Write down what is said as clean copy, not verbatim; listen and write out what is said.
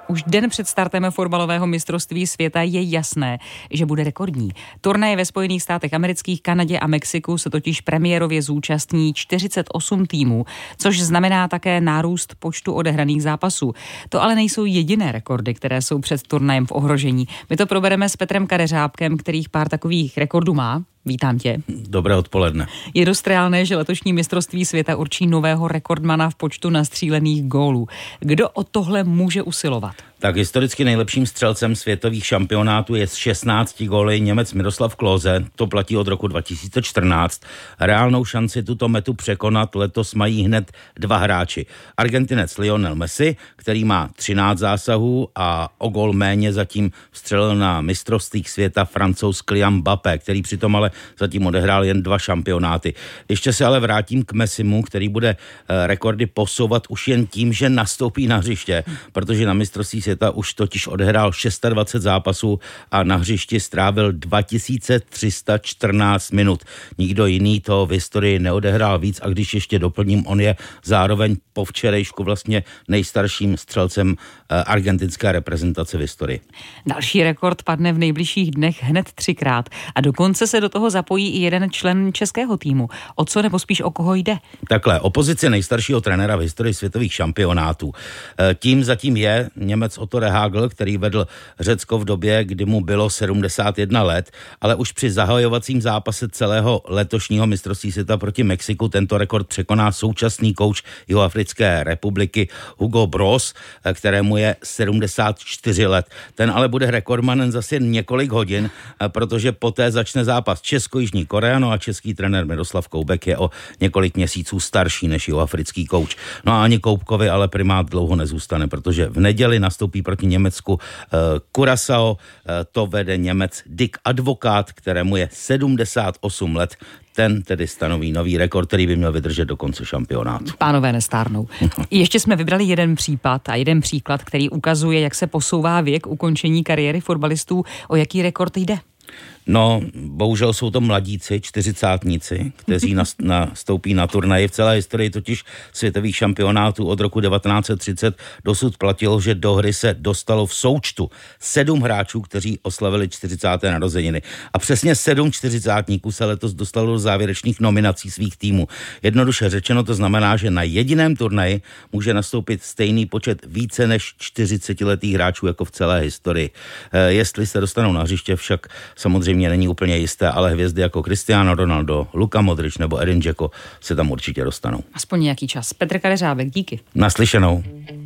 Už den před startem fotbalového mistrovství světa je jasné, že bude rekordní. Turnaje ve Spojených státech amerických, Kanadě a Mexiku se totiž premiérově zúčastní 48 týmů, což znamená také nárůst počtu odehraných zápasů. To ale nejsou jediné rekordy, které jsou před turnajem v ohrožení. My to probereme s Petrem Kadeřábkem, kterých pár takových rekordů má. Vítám tě. Dobré odpoledne. Je dost reálné, že letošní mistrovství světa určí nového rekordmana v počtu nastřílených gólů. Kdo o tohle může usilovat? Tak historicky nejlepším střelcem světových šampionátů je s 16 góly Němec Miroslav Klose. To platí od roku 2014. Reálnou šanci tuto metu překonat letos mají hned dva hráči. Argentinec Lionel Messi, který má 13 zásahů a o gól méně zatím vstřelil na mistrovstvích světa Francouz Kylian Mbappé, který přitom ale zatím odehrál jen 2 šampionáty. Ještě se ale vrátím k Messimu, který bude rekordy posouvat už jen tím, že nastoupí na hřiště, protože na mistrovství světa už totiž odehrál 26 zápasů a na hřišti strávil 2314 minut. Nikdo jiný to v historii neodehrál víc, a když ještě doplním, on je zároveň po včerejšku vlastně nejstarším střelcem argentinské reprezentace v historii. Další rekord padne v nejbližších dnech hned 3krát a dokonce se do toho zapojí i jeden člen českého týmu. O co nebo spíš o koho jde? Takhle, o pozici nejstaršího trenéra v historii světových šampionátů. Tím zatím je Němec Otto Rehhagel, který vedl Řecko v době, kdy mu bylo 71 let, ale už při zahajovacím zápase celého letošního mistrovství světa proti Mexiku tento rekord překoná současný kouč Jihoafrické republiky Hugo Broos, kterému je 74 let. Ten ale bude rekordmanem zase několik hodin, protože poté začne zápas Česko-Jižní Korea, no a český trenér Miroslav Koubek je o několik měsíců starší než jihoafrický kouč. No a ani Koubkovi ale primát dlouho nezůstane, protože v neděli nastoupí proti Německu Curaçao, to vede Němec Dick Advokat, kterému je 78 let. Ten tedy stanoví nový rekord, který by měl vydržet do konce šampionátu. Pánové nestárnou. Ještě jsme vybrali jeden případ a jeden příklad, který ukazuje, jak se posouvá věk ukončení kariéry fotbalistů. O jaký rekord jde? No, bohužel jsou to mladíci, 40-tníci, kteří nastoupí na turnaji. V celé historii totiž světových šampionátů od roku 1930 dosud platilo, že do hry se dostalo v součtu 7 hráčů, kteří oslavili 40. narozeniny. A přesně 7 40-tníků se letos dostalo do závěrečných nominací svých týmů. Jednoduše řečeno to znamená, že na jediném turnaji může nastoupit stejný počet více než 40letých hráčů jako v celé historii. Jestli se dostanou na hřiště, však samozřejmě není úplně jisté, ale hvězdy jako Cristiano Ronaldo, Luka Modrič nebo Edin Dzeko se tam určitě dostanou. Aspoň nějaký čas. Petr Kadeřábek, díky. Naslyšenou.